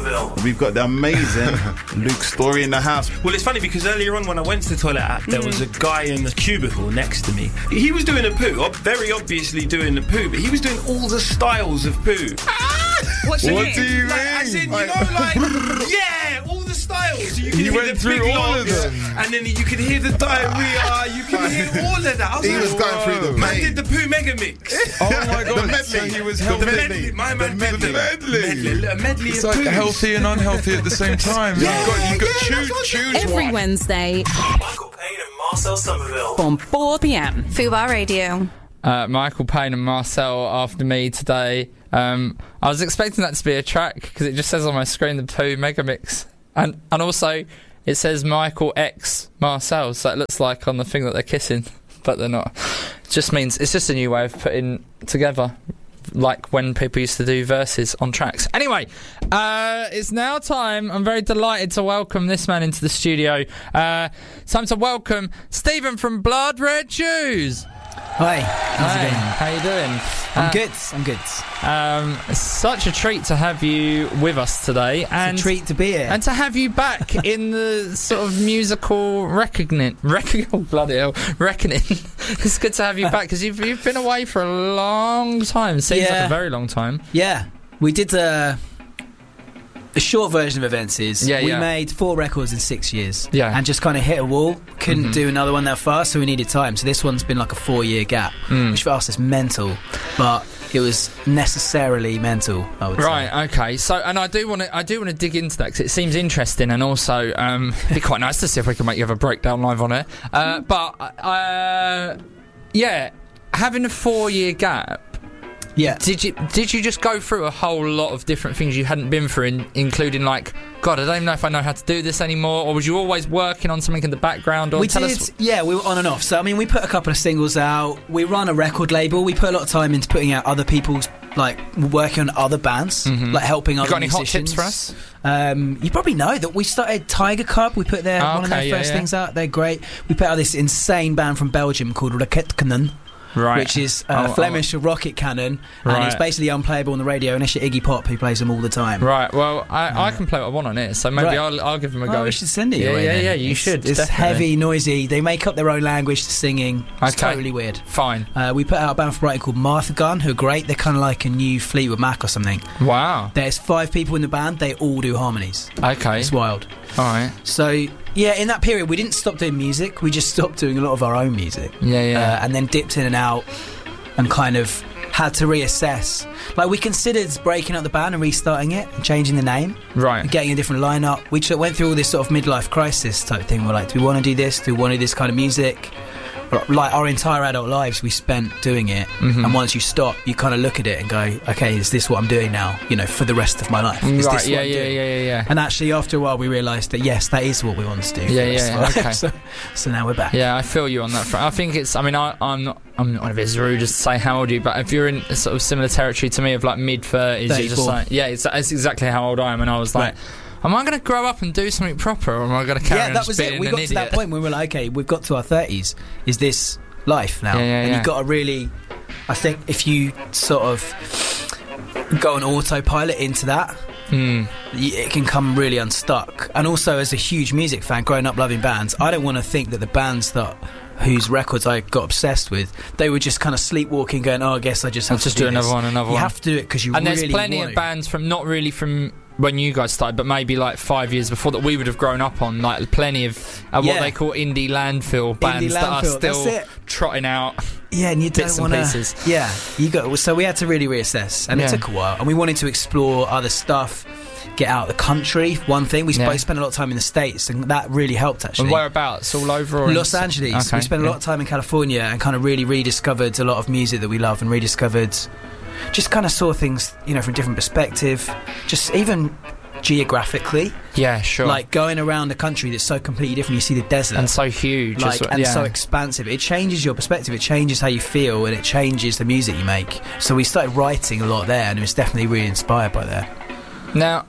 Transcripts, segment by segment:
Somerville. We've got the amazing Luke Story in the house. Well, it's funny because earlier on when I went to the toilet app, there was a guy in the cubicle next to me. He was doing a poo, very obviously doing a poo, but he was doing all the styles of poo. What do you mean? As in, all the styles. You can He went through all of them. And then you can hear the diarrhea, you can hear all of that. He was going through the man did the poo mega mix. Oh my god, the medley. So he was The healthy. medley. My man did the medley. A medley It's of like poos. healthy and unhealthy at the same time. You've got choose Every one. Wednesday Michael Payne and Marcel Somerville. from 4 p.m. Fubar Radio. Michael Payne and Marcel after me today. I was expecting that to be a track because it just says on my screen the Pooh Mega Mix, and also it says Michael X Marcel, so it looks like on the thing that they're kissing, but they're not. It just means it's just a new way of putting together, like when people used to do verses on tracks. Anyway, it's now time. I'm very delighted to welcome this man into the studio. Time to welcome Stephen from Blood Red Shoes. Hi, how's it going? How you doing? I'm good. It's such a treat to have you with us today, and It's a treat to be here. and to have you back in the sort of musical reckoning. It's good to have you back because you've been away for a long time. Seems like a very long time. Yeah, we did the short version of events is we Yeah. made 4 records in 6 years. Yeah. And just kind of hit a wall. Couldn't do another one that fast, so we needed time. So this one's been like a 4-year gap, which for us is mental, but it was necessarily mental, I would say. Right. Okay. So, and I do want to dig into that because it seems interesting, and also it'd be quite nice to see if we can make you have a breakdown live on it. Having a 4-year gap. Yeah. Did you just go through a whole lot of different things you hadn't been through, including like, God, I don't even know if I know how to do this anymore, or was you always working on something in the background? Or We were on and off. So, I mean, we put a couple of singles out. We run a record label. We put a lot of time into putting out other people's, like, working on other bands, like helping other got any musicians. hot tips for us? You probably know that we started Tiger Cub. We put one of their first things out. They're great. We put out this insane band from Belgium called Raketkanon. Right. Which is Flemish rocket cannon, Right. and it's basically unplayable on the radio unless you're Iggy Pop, who plays them all the time. Right. Well, I can play what I want on it, so maybe I'll give them a go. Oh, we should send it your way. Yeah, then. you should. It's definitely. heavy, noisy. They make up their own language to singing. It's Okay. totally weird. Fine. We put out a band from Brighton called Martha Gun, who are great. They're kind of like a new Fleetwood Mac or something. Wow. There's 5 people in the band. They all do harmonies. Okay. It's wild. All right. So, yeah, in that period, we didn't stop doing music. We just stopped doing a lot of our own music. Yeah. And then dipped in and out and kind of had to reassess. Like, we considered breaking up the band and restarting it and changing the name. Right. And getting a different lineup. We went through all this sort of midlife crisis type thing. We're like, do we want to do this? Do we want to do this kind of music? Like, our entire adult lives we spent doing it, and once you stop, you kind of look at it and go, okay, is this what I'm doing now, for the rest of my life? Is Right, this what I'm doing? yeah. And actually, after a while, we realised that yes, that is what we want to do. Okay. So now we're back. Yeah, I feel you on that front. I think it's. I mean, I'm not a bit rude just to say how old are you, but if you're in a sort of similar territory to me of like mid-30s, you're just like, it's exactly how old I am, and I was like. Right. Am I going to grow up and do something proper, or am I going to carry on that just was being it. We an got idiot? to that point where we're like, okay, we've got to our 30s. Is this life now? And you've got to really, I think, if you sort of go on autopilot into that, it can come really unstuck. And also, as a huge music fan, growing up loving bands, I don't want to think that the bands whose records I got obsessed with, they were just kind of sleepwalking, going, "Oh, I guess I just have to do another one." You have to do it because you and really there's plenty want of bands from not really from when you guys started, but maybe like 5 years before that we would have grown up on, like plenty of what they call indie landfill bands that are still trotting out. Yeah, and you bits don't want to. Yeah, so we had to really reassess, and it took a while, and we wanted to explore other stuff. Get out of the country. One thing, we both spent a lot of time in the States, and that really helped actually. And whereabouts? All over? Or Los Angeles. Okay, we spent a lot of time in California and kind of really rediscovered a lot of music that we love, and just kind of saw things, from a different perspective, just even geographically. Yeah, sure. Like going around a country that's so completely different. You see the desert. And so huge. So expansive. It changes your perspective, it changes how you feel, and it changes the music you make. So we started writing a lot there, and it was definitely really inspired by there. Now,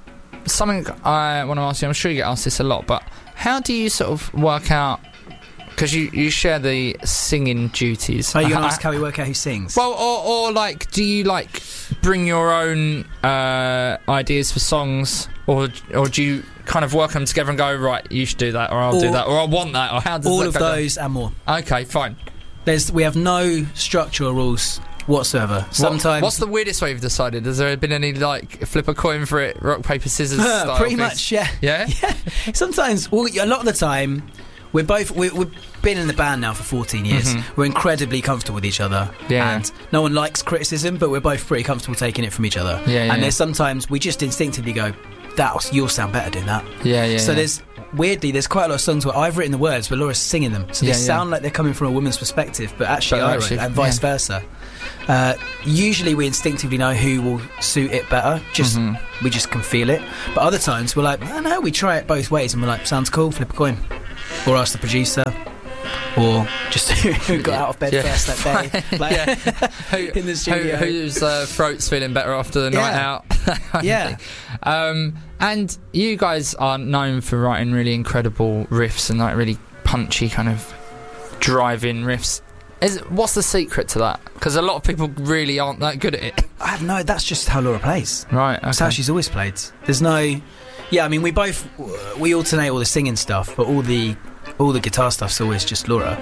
something I want to ask you, I'm sure you get asked this a lot, but how do you sort of work out because you share the singing duties. Are you going to ask how we work out who sings? Well, or like, do you like bring your own ideas for songs, or do you kind of work them together and go, right, you should do that, or I'll do that, or I want that, or how does all that of go those and more? Okay, fine. We have no structural rules whatsoever. Sometimes what's the weirdest way you've decided? Has there been any like flip a coin for it, rock paper scissors style pretty piece? much, yeah. Yeah. Sometimes, well, a lot of the time, we've been in the band now for 14 years. We're incredibly comfortable with each other. Yeah. And no one likes criticism, but we're both pretty comfortable taking it from each other. Yeah. And there's sometimes we just instinctively go, you'll sound better doing that. Yeah. So there's quite a lot of songs where I've written the words, but Laura's singing them. So they sound like they're coming from a woman's perspective, but actually I wrote, and vice versa. Usually we instinctively know who will suit it better. We just can feel it. But other times we're like, I know, we try it both ways, and we're like, sounds cool, flip a coin. Or ask the producer, or just who got out of bed first that day, like, in the studio. Whose throat's feeling better after the night out. Yeah. And you guys are known for writing really incredible riffs and like really punchy kind of drive-in riffs. What's the secret to that? Because a lot of people really aren't that good at it. I have no. That's just how Laura plays. Right. Okay. That's how she's always played. There's no. Yeah, I mean, we alternate all the singing stuff, but all the guitar stuff's always just Laura.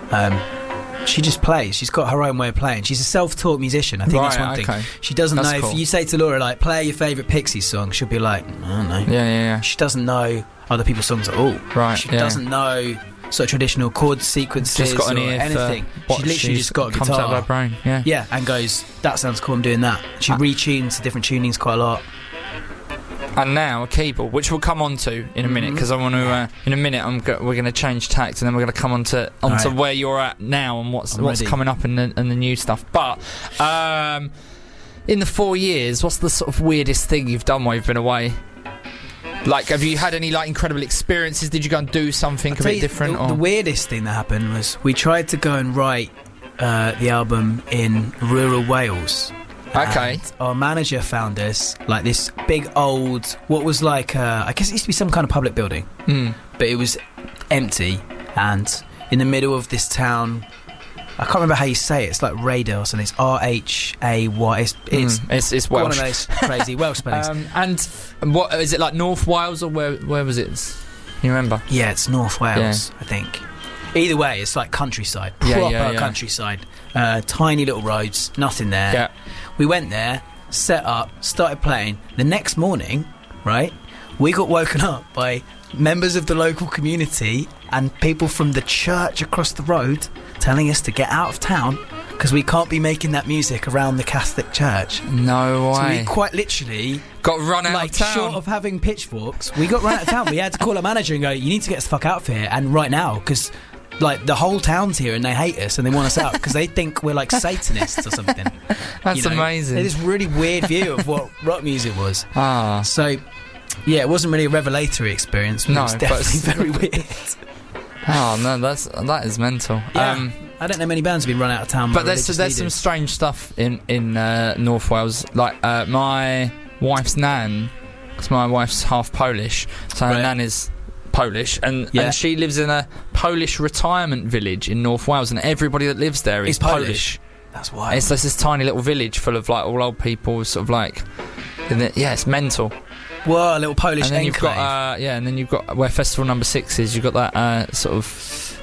She just plays. She's got her own way of playing. She's a self-taught musician. I think that's one thing. She doesn't know. Cool. If you say to Laura, like, play your favourite Pixies song, she'll be like, I don't know. Yeah. She doesn't know other people's songs at all. Right. She doesn't know sort of traditional chord sequences or anything. She's literally just got a guitar. Comes out of her brain. Yeah, and goes, that sounds cool, I'm doing that. She retunes to different tunings quite a lot. And now a keyboard, which we'll come on to in a minute, because I want to. In a minute, we're going to change tact, and then we're going to come onto where you're at now and what's coming up in the new stuff. But in the 4 years, what's the sort of weirdest thing you've done while you've been away? Like, have you had any like incredible experiences? Did you go and do something a bit different? The weirdest thing that happened was we tried to go and write the album in rural Wales. Okay. And our manager found us like this big old, what was like, I guess it used to be some kind of public building, but it was empty and in the middle of this town. I can't remember how you say it. It's like Radar or something. It's R-H-A-Y. It's Welsh. One of those crazy Welsh spellings. And what is it, like North Wales, or where was it? You remember? Yeah, it's North Wales, I think. Either way, it's like countryside. Proper countryside. Tiny little roads, nothing there. Yeah. We went there, set up, started playing. The next morning, right, we got woken up by members of the local community and people from the church across the road telling us to get out of town because we can't be making that music around the Catholic church. No way. So we quite literally got run out of town. Short of having pitchforks, we got run out of town. We had to call our manager and go, you need to get us the fuck out of here, and right now, because like the whole town's here and they hate us and they want us out because they think we're like Satanists or something. That's amazing. They had this really weird view of what rock music was. Ah. So yeah, it wasn't really a revelatory experience, but it was definitely very weird. Oh no, that is mental. Yeah, I don't know many bands have been run out of town. But there's some strange stuff in North Wales. Like my wife's nan, because my wife's half Polish, so her nan is Polish, and she lives in a Polish retirement village in North Wales, and everybody that lives there is Polish. That's why. It's this tiny little village full of like all old people, sort of like, it's mental. Whoa, a little Polish and then enclave. You've got and then you've got where Festival Number 6 is. You've got that sort of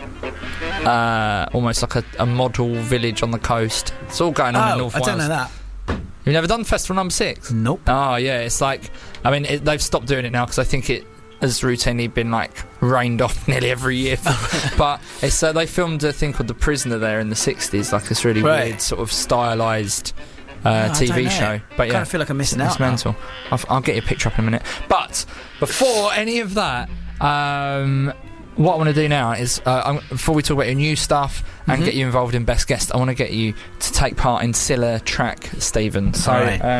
almost like a model village on the coast. It's all going on in North Wales. I don't know that. You've never done Festival Number 6? Nope. Oh yeah, it's like, I mean, they've stopped doing it now because I think it has routinely been like rained off nearly every year. But it's they filmed a thing called The Prisoner there in the 60s, like this really weird sort of stylised TV show. But I kind of feel like I'm missing out. It's mental. I'll get you a picture up in a minute. But before any of that, what I want to do now is before we talk about your new stuff and get you involved in Best Guest, I want to get you to take part in Scylla track, Stephen. So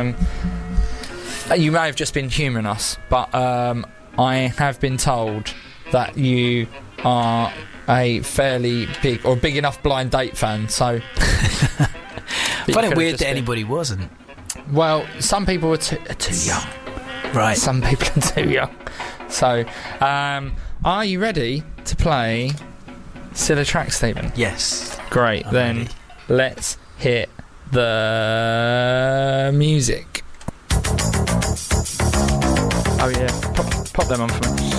you may have just been humouring us, but I have been told that you are a fairly big enough Blind Date fan, so I find it weird that anybody wasn't. Well, some people were too young. Right. Some people are too young. So, are you ready to play Still a track, Stephen? Yes. Great, then ready. let's hit the music. Oh yeah, pop them on for me.